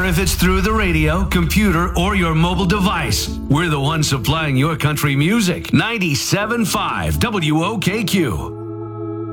matter if it's through the radio, computer, or your mobile device. We're the ones supplying your country music. 97.5 WOKQ.